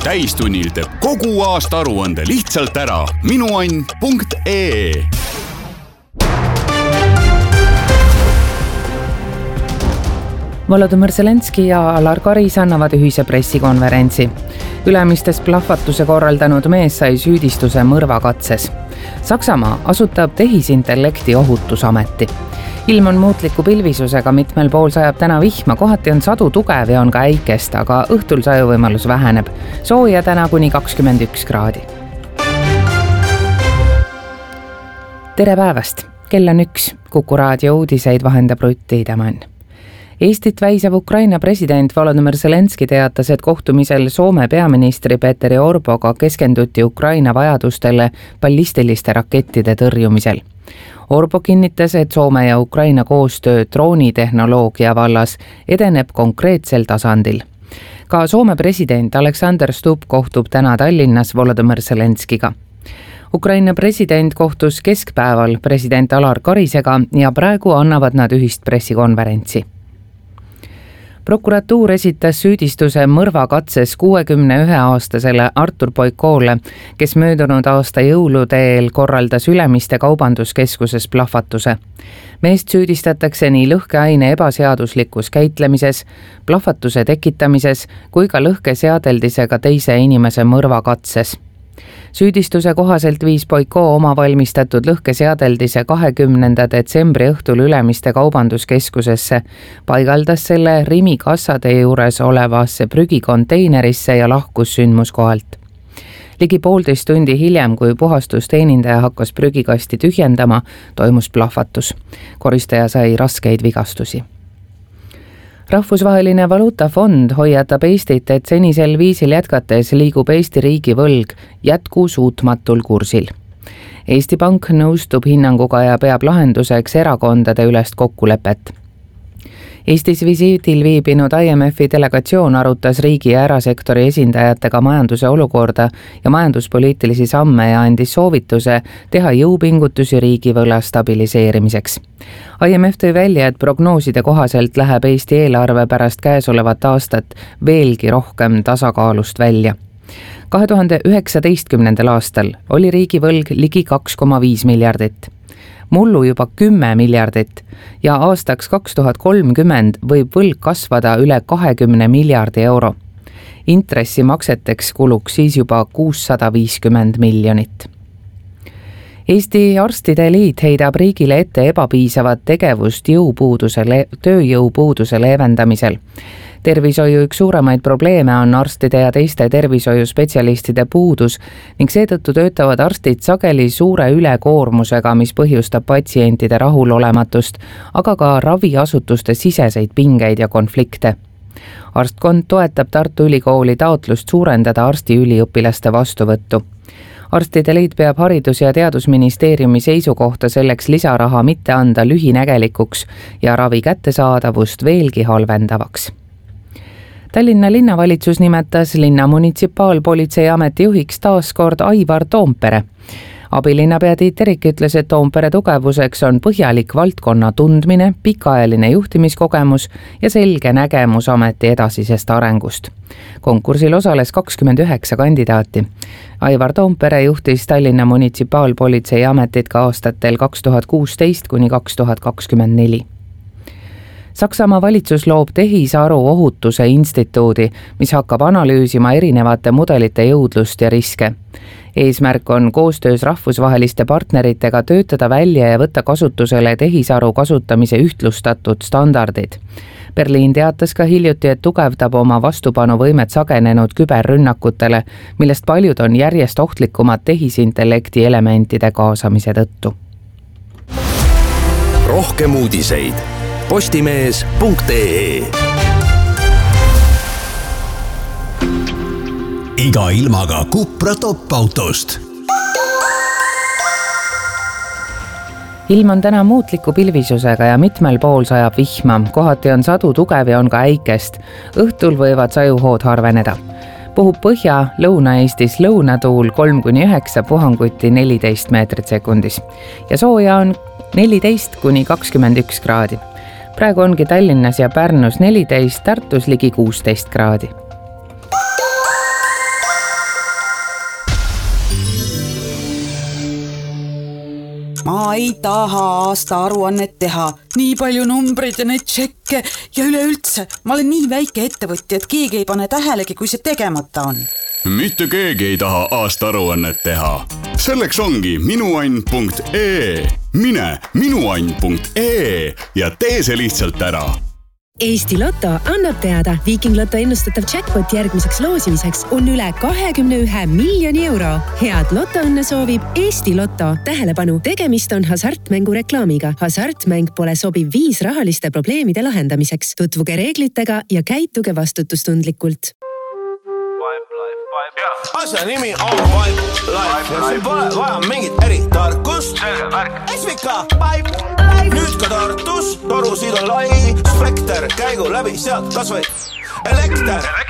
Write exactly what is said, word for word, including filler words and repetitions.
täistunnil teeb kogu aasta aruande lihtsalt ära minuann punkt ee. Volodõmõr Zelenskõi ja Alar Karis annavad ühise pressikonverentsi. Ülemistes plahvatuse korraldanud mees sai süüdistuse mõrvakatses. Saksamaa asutab tehisintellekti ohutusameti. Ilm on muutliku pilvisusega, mitmel pool sajab täna vihma, kohati on sadu tugev ja on ka äikest, aga õhtul sajuvõimalus väheneb. Sooja täna kuni kakskümmend üks kraadi. Tere päevast! Kell on üks. Kuku raadio uudiseid vahendab Rutt Tiidemann. Eestit väisav Ukraina president Volodõmõr Zelenskõi teatas, et kohtumisel Soome peaministri Petteri Orpoga keskenduti Ukraina vajadustele ballistiliste rakettide tõrjumisel. Orpo kinnitas, et Soome ja Ukraina koostöö droonitehnoloogia vallas edeneb konkreetsel tasandil. Ka Soome president Alexander Stubb kohtub täna Tallinnas Volodõmõr Zelenskõiga. Ukraina president kohtus keskpäeval president Alar Karisega ja praegu annavad nad ühist pressikonverentsi. Prokuratuur esitas süüdistuse mõrvakatses kuuekümne ühe aastasele Artur Boikoole, kes möödunud aasta jõulude eel korraldas Ülemiste kaubanduskeskuses plahvatuse. Meest süüdistatakse nii lõhkeaine ebaseaduslikus käitlemises, plahvatuse tekitamises kui ka lõhkeseadeldisega teise inimese mõrvakatses. Süüdistuse kohaselt viis Boiko oma valmistatud lõhkeseadeldise kahekümnenda detsembri õhtul Ülemiste kaubanduskeskusesse, paigaldas selle Rimi kassade juures olevasse prügikonteinerisse ja lahkus sündmuskohalt. Ligi poolteist tundi hiljem, kui puhastusteenindaja hakkas prügikasti tühjendama, toimus plahvatus. Koristaja sai raskeid vigastusi. Rahvusvaheline valuutafond hoiatab Eestit, et senisel viisil jätkates liigub Eesti riigi võlg jätkusuutmatul kursil. Eesti Pank nõustub hinnanguga ja peab lahenduseks erakondade ülest kokkulepet. Eestis visiidil viibinud I M F-i delegatsioon arutas riigi ja erasektori esindajatega majanduse olukorda ja majanduspoliitilisi samme ja andis soovituse teha jõupingutusi riigivõla stabiliseerimiseks. I M F tõi välja, et prognooside kohaselt läheb Eesti eelarve pärast käesolevat aastat veelgi rohkem tasakaalust välja. kahe tuhande üheksateistkümnendal aastal oli riigivõlg ligi kaks koma viis miljardit. Mullu juba kümme miljardit ja aastaks kaks tuhat kolmkümmend võib võlg kasvada üle kahekümne miljardi euro. Intressimakseteks kuluks siis juba kuussada viiskümmend miljonit. Eesti Arstide Liit heidab riigile ette ebapiisavat tegevust jõupuuduse le- tööjõupuuduse leevendamisel. Tervishoiu üks suuremaid probleeme on arstide ja teiste tervishoiuspetsialistide puudus ning seetõttu töötavad arstid sageli suure ülekoormusega, mis põhjustab patsientide rahulolematust, aga ka raviasutuste siseseid pingeid ja konflikte. Arstkond toetab Tartu Ülikooli taotlust suurendada arstiüliõpilaste vastuvõttu. Arstide Liit peab Haridus- ja Teadusministeeriumi seisukohta selleks lisaraha mitte anda lühinägelikuks ja ravi kättesaadavust veelgi halvendavaks. Tallinna linnavalitsus nimetas linna munitsipaalpolitseiameti juhiks taas kord Aivar Toompere. Abilinnapea Tiit Terik ütles, et Toompere tugevuseks on põhjalik valdkonna tundmine, pikaajaline juhtimiskogemus ja selge nägemus ameti edasisest arengust. Konkursil osales kakskümmend üheksa kandidaati. Aivar Toompere juhtis Tallinna munitsipaalpolitseiametit ka aastatel kaks tuhat kuusteist kuni kaks tuhat kakskümmend neli. Saksamaa valitsus loob tehisaru ohutuse instituudi, mis hakkab analüüsima erinevate mudelite jõudlust ja riske. Eesmärk on koostöös rahvusvaheliste partneritega töötada välja ja võtta kasutusele tehisaru kasutamise ühtlustatud standardid. Berliin teatas ka hiljuti, et tugevdab oma vastupanuvõimet sagenenud küberrünnakutele, millest paljud on järjest ohtlikumad tehisintellekti elementide kaasamise tõttu. Rohkem uudiseid postimees punkt ee. Iga ilmaga Cupra top-autost. Ilm on täna muutliku pilvisusega ja mitmel pool sajab vihma. Kohati on sadu tugev ja on ka äikest. Õhtul võivad sajuhood harveneda. Puhub Põhja, Lõuna-Eestis lõunatuul kolm kuni üheksa, puhanguti neliteist meetrit sekundis. Ja sooja on neliteist kuni kakskümmend üks kraadi. Praegu ongi Tallinnas ja Pärnus neliteist, Tartus ligi kuusteist kraadi. ma ei taha aasta aruannet teha. Nii palju numbreid ja neid tšekke ja üleüldse. Ma olen nii väike ettevõtja, et keegi ei pane tähelegi, kui see tegemata on. Mitte keegi ei taha aasta aruannet teha. Selleks ongi minuann punkt ee. Mine minuann punkt ee ja tee see lihtsalt ära. Eesti Lotto annab teada, Viiking Lotto ennustatav jackpot järgmiseks loosimiseks on üle kahekümne ühe miljoni euro. Head lotoõnne soovib Eesti Lotto. Tähelepanu, tegemist on hasartmängu reklaamiga. Hasartmäng pole sobiv viis rahaliste probleemide lahendamiseks. Tutvuge reeglitega ja käituge vastutustundlikult. Asja nimi on Vibe Life ja siin pole vaja mingit eritarkust. Esvika Vibe Nüüd ka Tartus, torusid on lai, spekter, käigu läbi sealt kas või elekter.